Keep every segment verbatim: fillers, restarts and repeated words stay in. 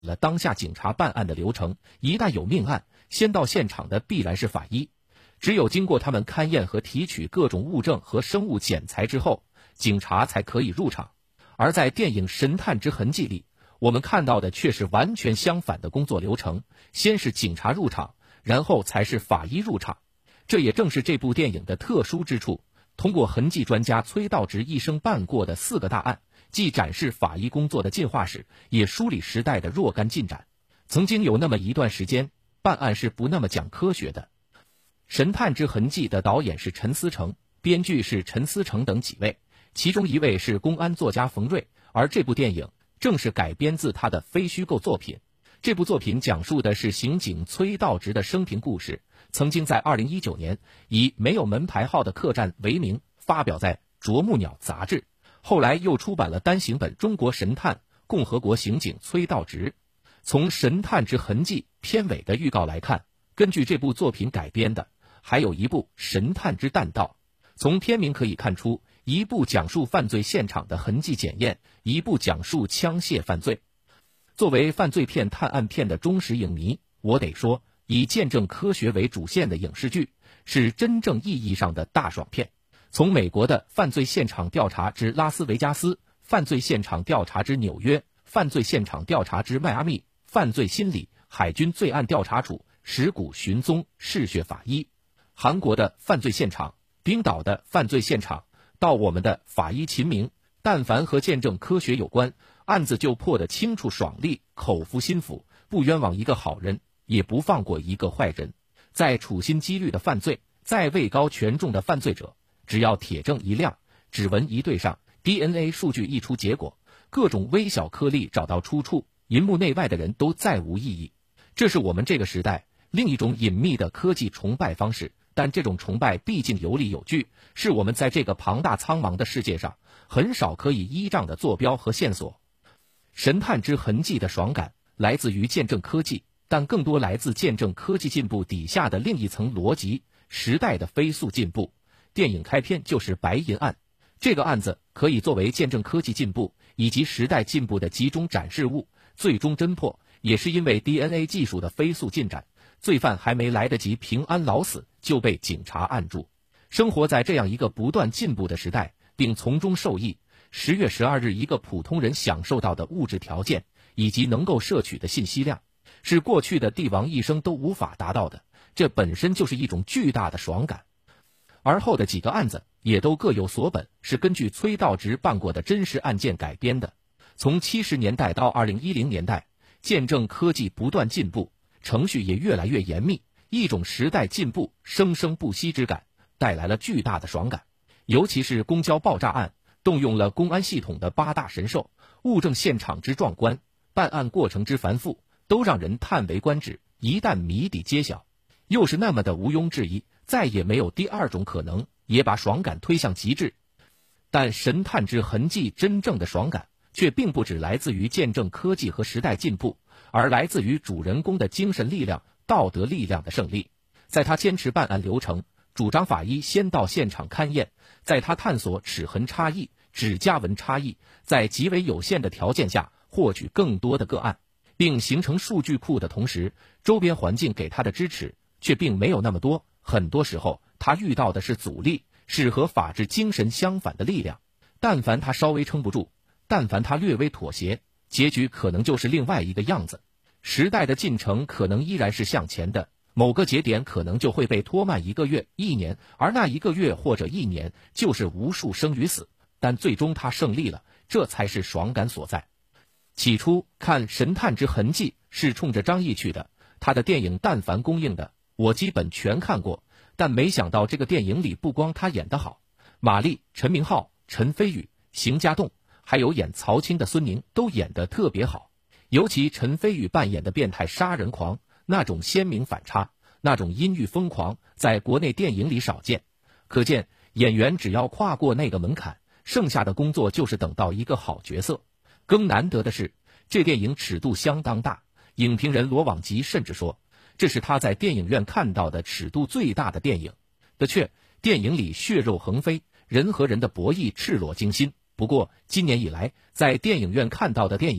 了当下警察办案的流程，一旦有命案，先到现场的必然是法医，只有经过他们勘验和提取各种物证和生物检材之后，警察才可以入场。而在电影《神探之痕迹》里，我们看到的却是完全相反的工作流程，先是警察入场，然后才是法医入场。这也正是这部电影的特殊之处，通过痕迹专家崔道直一生办过的四个大案，既展示法医工作的进化史，也梳理时代的若干进展。曾经有那么一段时间，办案是不那么讲科学的。《神探之痕迹》的导演是陈思诚，编剧是陈思诚等几位，其中一位是公安作家冯瑞，而这部电影正是改编自他的非虚构作品。这部作品讲述的是刑警崔道直的生平故事，曾经在二零一九年以没有门牌号的客栈为名发表在《啄木鸟》杂志，后来又出版了单行本《中国神探：共和国刑警崔道直》。从《神探之痕迹》片尾的预告来看，根据这部作品改编的还有一部《神探之弹道》。从片名可以看出，一部讲述犯罪现场的痕迹检验，一部讲述枪械犯罪。作为犯罪片探案片的忠实影迷，我得说，以见证科学为主线的影视剧是真正意义上的大爽片。从美国的犯罪现场调查之拉斯维加斯、犯罪现场调查之纽约、犯罪现场调查之迈阿密、犯罪心理、海军罪案调查处、石鼓寻踪、嗜血法医，韩国的犯罪现场、冰岛的犯罪现场，到我们的法医秦明，但凡和见证科学有关，案子就破得清楚爽利，口服心服，不冤枉一个好人，也不放过一个坏人。再处心积虑的犯罪，再位高权重的犯罪者，只要铁证一亮，指纹一对上， D N A 数据一出结果，各种微小颗粒找到出处，银幕内外的人都再无异议。这是我们这个时代另一种隐秘的科技崇拜方式，但这种崇拜毕竟有理有据，是我们在这个庞大苍茫的世界上很少可以依仗的坐标和线索。神探之痕迹的爽感来自于见证科技，但更多来自见证科技进步底下的另一层逻辑，时代的飞速进步。电影开篇就是白银案，这个案子可以作为见证科技进步以及时代进步的集中展示物，最终侦破也是因为 D N A 技术的飞速进展，罪犯还没来得及平安老死就被警察按住。生活在这样一个不断进步的时代，并从中受益，十月十二日一个普通人享受到的物质条件以及能够摄取的信息量，是过去的帝王一生都无法达到的，这本身就是一种巨大的爽感。而后的几个案子也都各有所本，是根据崔道直办过的真实案件改编的。从七十年代到二零一零年代，见证科技不断进步，程序也越来越严密，一种时代进步生生不息之感，带来了巨大的爽感。尤其是公交爆炸案，动用了公安系统的八大神兽，物证现场之壮观，办案过程之繁复，都让人叹为观止。一旦谜底揭晓，又是那么的毋庸置疑，再也没有第二种可能，也把爽感推向极致。但神探之痕迹真正的爽感却并不只来自于见证科技和时代进步，而来自于主人公的精神力量、道德力量的胜利。在他坚持办案流程，主张法医先到现场勘验，在他探索齿痕差异、指甲纹差异，在极为有限的条件下获取更多的个案，并形成数据库的同时，周边环境给他的支持却并没有那么多。很多时候他遇到的是阻力，是和法治精神相反的力量。但凡他稍微撑不住，但凡他略微妥协，结局可能就是另外一个样子。时代的进程可能依然是向前的，某个节点可能就会被拖慢一个月、一年，而那一个月或者一年就是无数生与死，但最终他胜利了，这才是爽感所在。起初看《神探之痕迹》是冲着张译去的，他的电影但凡公映的我基本全看过，但没想到这个电影里不光他演得好，马丽、陈明昊、陈飞宇、邢家栋还有演曹青的孙宁都演得特别好。尤其陈飞宇扮演的变态杀人狂，那种鲜明反差，那种阴郁疯狂，在国内电影里少见。可见演员只要跨过那个门槛，剩下的工作就是等到一个好角色。更难得的是，这电影尺度相当大，影评人罗网吉甚至说，这是他在电影院看到的尺度最大的电影。的确，电影里血肉横飞，人和人的博弈赤裸惊心。不过今年以来在电影院看到的电影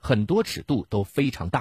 很多尺度都非常大。